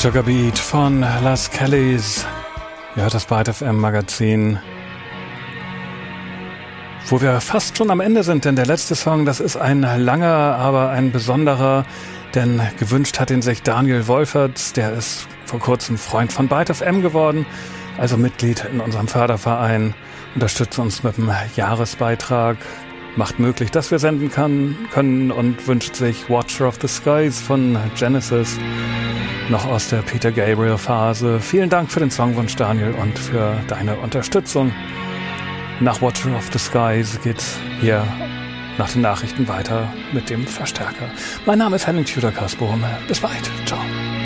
Sugar Beat von Las Kellys. Ihr hört das Byte FM Magazin, wo wir fast schon am Ende sind, denn der letzte Song, das ist ein langer, aber ein besonderer, denn gewünscht hat ihn sich Daniel Wolferts, der ist vor kurzem Freund von Byte FM geworden, also Mitglied in unserem Förderverein, unterstützt uns mit einem Jahresbeitrag, macht möglich, dass wir senden können und wünscht sich Watcher of the Skies von Genesis, noch aus der Peter Gabriel Phase. Vielen Dank für den Songwunsch, Daniel, und für deine Unterstützung. Nach Watcher of the Skies geht's hier nach den Nachrichten weiter mit dem Verstärker. Mein Name ist Henning Tudor-Kasbohm. Bis bald. Ciao.